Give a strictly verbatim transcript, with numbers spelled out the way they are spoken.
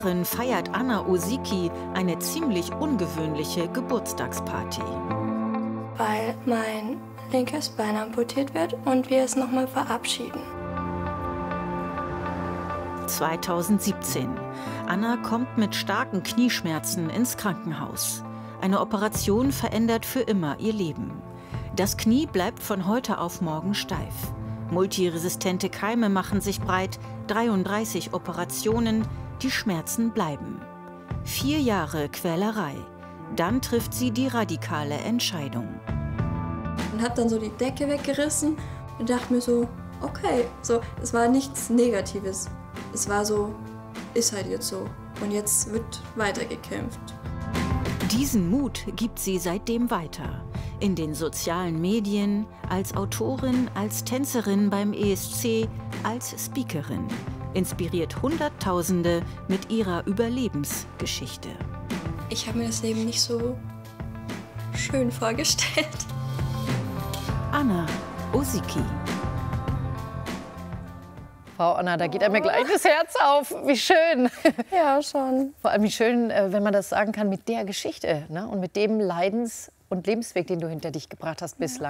Feiert Anna Osicki eine ziemlich ungewöhnliche Geburtstagsparty. Weil mein linkes Bein amputiert wird und wir es nochmal verabschieden. zweitausendsiebzehn. Anna kommt mit starken Knieschmerzen ins Krankenhaus. Eine Operation verändert für immer ihr Leben. Das Knie bleibt von heute auf morgen steif. Multiresistente Keime machen sich breit, dreiunddreißig Operationen, die Schmerzen bleiben. Vier Jahre Quälerei. Dann trifft sie die radikale Entscheidung. Und habe dann so die Decke weggerissen und dachte mir so, okay, so, es war nichts Negatives. Es war so, ist halt jetzt so. Und jetzt wird weitergekämpft. Diesen Mut gibt sie seitdem weiter. In den sozialen Medien, als Autorin, als Tänzerin beim E S C, als Speakerin. Inspiriert Hunderttausende mit ihrer Überlebensgeschichte. Ich habe mir das Leben nicht so schön vorgestellt. Anna Osicki. Frau Anna, da geht einem ja gleich das Herz auf. Wie schön. Ja, schon. Vor allem wie schön, wenn man das sagen kann mit der Geschichte, ne? Und mit dem Leidens- und Lebensweg, den du hinter dich gebracht hast bislang.